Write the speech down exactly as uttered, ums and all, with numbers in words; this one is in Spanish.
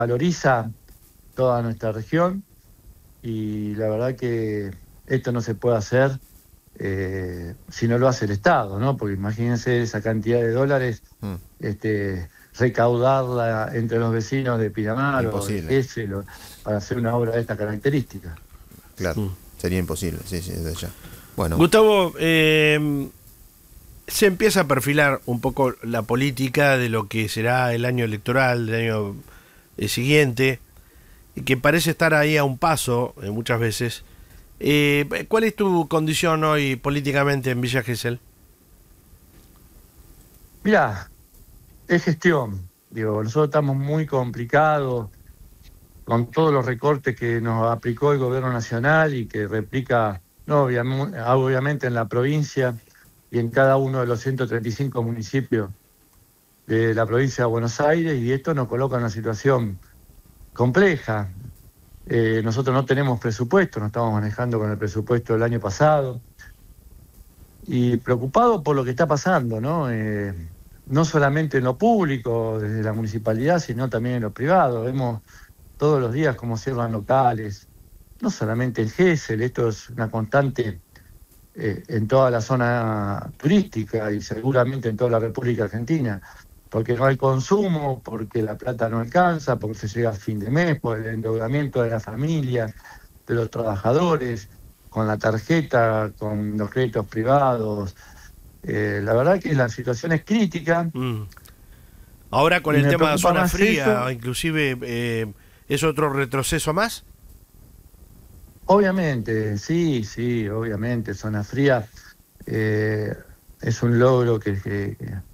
valoriza toda nuestra región y la verdad que esto no se puede hacer eh, si no lo hace el Estado, ¿no? Porque imagínense esa cantidad de dólares, Mm, este, recaudarla entre los vecinos de Pinamar o de imposible, Gesell o- para hacer una obra de esta característica. claro. Mm. Sería imposible, sí, sí, desde ya. Bueno, Gustavo, eh, se empieza a perfilar un poco la política de lo que será el año electoral del año eh, siguiente, y que parece estar ahí a un paso eh, muchas veces. Eh, ¿Cuál es tu condición hoy políticamente en Villa Gesell? Mirá, es gestión. Digo, nosotros estamos muy complicados con todos los recortes que nos aplicó el gobierno nacional y que replica, no, obviamente, obviamente en la provincia y en cada uno de los ciento treinta y cinco municipios de la provincia de Buenos Aires, y esto nos coloca en una situación compleja. Eh, nosotros no tenemos presupuesto, nos estamos manejando con el presupuesto del año pasado, y preocupado por lo que está pasando, ¿no? Eh, no solamente en lo público, desde la municipalidad, sino también en lo privado. Vemos todos los días cómo cierran locales, no solamente en Gesell, esto es una constante eh, en toda la zona turística y seguramente en toda la República Argentina, porque no hay consumo, porque la plata no alcanza, porque se llega a fin de mes, por el endeudamiento de la familia, de los trabajadores, con la tarjeta, con los créditos privados. Eh, la verdad que la situación es crítica Mm. Ahora con y el me tema de preocupa zona más fría, eso. inclusive, eh, ¿es otro retroceso más? Obviamente, sí, sí, obviamente, zona fría eh, es un logro que, que,